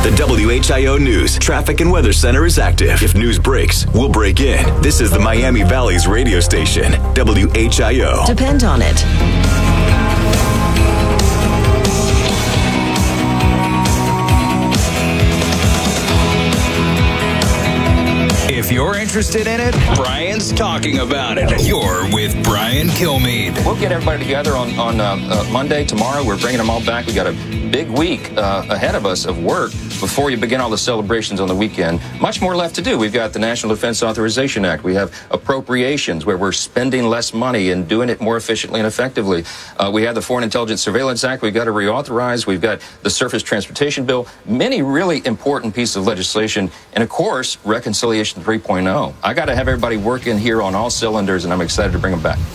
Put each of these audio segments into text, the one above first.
The WHIO News Traffic and Weather Center is active. If news breaks, we'll break in. This is the Miami Valley's radio station, WHIO. Depend on it. If you're interested in it, Brian's talking about it. You're with Brian Kilmeade. We'll get everybody together on Monday, tomorrow. We're bringing them all back. We got a big week ahead of us of work before you begin all the celebrations on the weekend. Much more left to do. We've got the National Defense Authorization Act. We have appropriations where we're spending less money and doing it more efficiently and effectively. We have the Foreign Intelligence Surveillance Act. We've got to reauthorize. We've got the Surface Transportation Bill. Many really important pieces of legislation. And, of course, Reconciliation 3.0. I got to have everybody working here on all cylinders, and I'm excited to bring them back.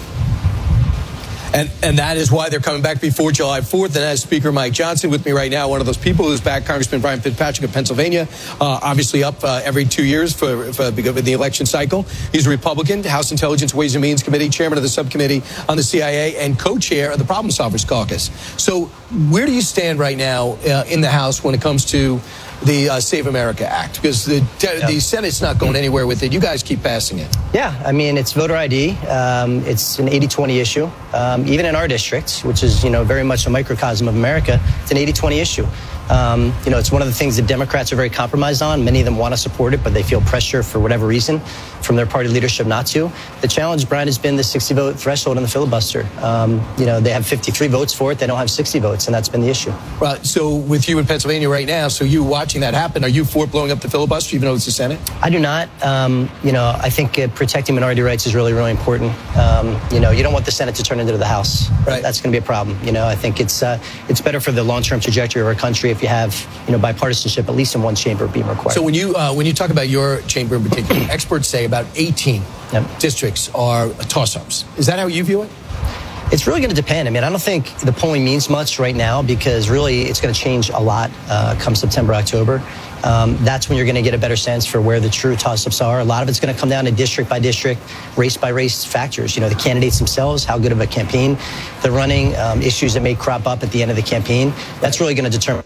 And that is why they're coming back before July 4th. And as Speaker Mike Johnson with me right now, one of those people who's back, Congressman Brian Fitzpatrick of Pennsylvania, obviously up every 2 years for the election cycle. He's a Republican, House Intelligence Ways and Means Committee, chairman of the subcommittee on the CIA, and co-chair of the Problem Solvers Caucus. So where do you stand right now in the House when it comes to the Save America Act? Because the Senate's not going anywhere with it. You guys keep passing it. Yeah, I mean, it's voter ID. It's an 80-20 issue. Even in our district, which is, very much a microcosm of America, it's an 80-20 issue. It's one of the things that Democrats are very compromised on. Many of them want to support it, but they feel pressure for whatever reason from their party leadership not to. The challenge, Brian, has been the 60-vote threshold in the filibuster. They have 53 votes for it. They don't have 60 votes, and that's been the issue. Right. So with you in Pennsylvania right now, so you watching that happen, are you for blowing up the filibuster, even though it's the Senate? I do not. I think protecting minority rights is really, really important. You don't want the Senate to turn into the House. Right. That's going to be a problem. I think it's better for the long-term trajectory of our country if you have, bipartisanship, at least in one chamber, being required. So when you talk about your chamber in particular, experts say about 18 districts are toss-ups. Is that how you view it? It's really going to depend. I don't think the polling means much right now because really it's going to change a lot come September, October. That's when you're going to get a better sense for where the true toss-ups are. A lot of it's going to come down to district by district, race by race factors. The candidates themselves, how good of a campaign they're running, issues that may crop up at the end of the campaign. That's really going to determine.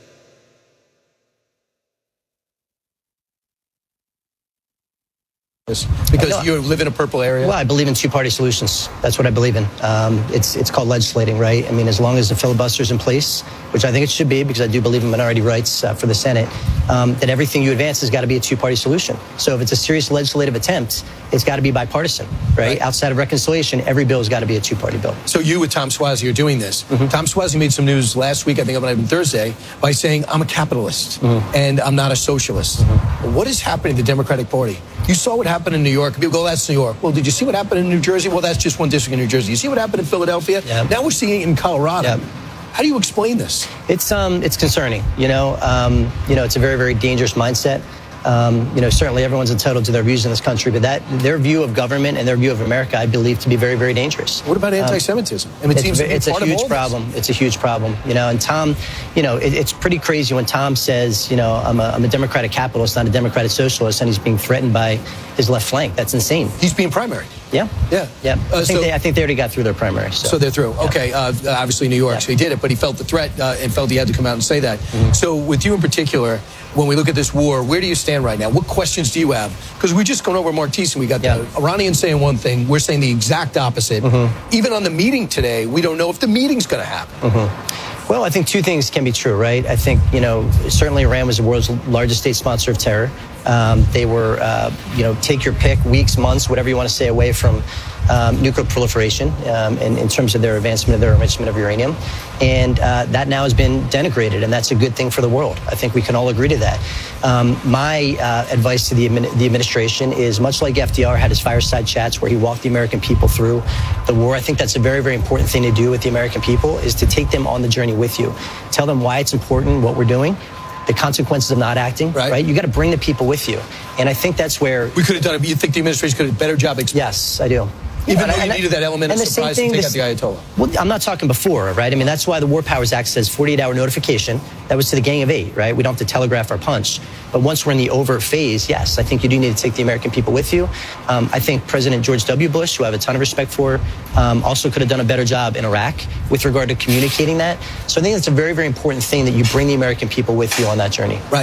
Because you live in a purple area? Well, I believe in two-party solutions. That's what I believe in. It's called legislating, right? As long as the filibuster's in place, which I think it should be because I do believe in minority rights for the Senate, that everything you advance has got to be a two-party solution. So if it's a serious legislative attempt, it's got to be bipartisan, right? Outside of reconciliation, every bill has got to be a two-party bill. So you with Tom Suozzi are doing this. Tom Suozzi made some news last week, I think it might have been Thursday, by saying, I'm a capitalist and I'm not a socialist. What is happening in the Democratic Party? You saw what happened in New York. People go, that's New York. Well, did you see what happened in New Jersey? Well, that's just one district in New Jersey. You see what happened in Philadelphia? Yep. Now we're seeing it in Colorado. Yep. How do you explain this? It's concerning. It's a very, very dangerous mindset. Certainly everyone's entitled to their views in this country, but their view of government and their view of America, I believe to be very, very dangerous. What about anti-Semitism? It's a huge problem. It's a huge problem. And Tom, it's pretty crazy when Tom says, I'm a Democratic capitalist, not a Democratic socialist, and he's being threatened by his left flank. That's insane. He's being primary. Yeah. Yeah. I think they already got through their primary. So they're through. Yeah. Okay. Obviously New York, so he did it, but he felt the threat and felt he had to come out and say that. So with you in particular, when we look at this war, where do you stand right now? What questions do you have? Because we just gone over Mark Thiessen. We got the Iranians saying one thing. We're saying the exact opposite. Even on the meeting today, we don't know if the meeting's going to happen. Well, I think two things can be true, right? I think, certainly Iran was the world's largest state sponsor of terror. They were, take your pick, weeks, months, whatever you want to say, away from nuclear proliferation in terms of their advancement of their enrichment of uranium. And that now has been denigrated, and that's a good thing for the world. I think we can all agree to that. My advice to the administration is much like FDR had his fireside chats where he walked the American people through the war. I think that's a very, very important thing to do with the American people is to take them on the journey with you. Tell them why it's important, what we're doing, the consequences of not acting, right? You got to bring the people with you. And I think that's where... We could have done it, but you think the administration could have done a better job explaining? Yes, I do. Even though you needed that element of surprise to take out the Ayatollah. Well, I'm not talking before, right? That's why the War Powers Act says 48-hour notification. That was to the Gang of Eight, right? We don't have to telegraph our punch. But once we're in the overt phase, yes, I think you do need to take the American people with you. I think President George W. Bush, who I have a ton of respect for, also could have done a better job in Iraq with regard to communicating that. So I think that's a very, very important thing that you bring the American people with you on that journey. Right.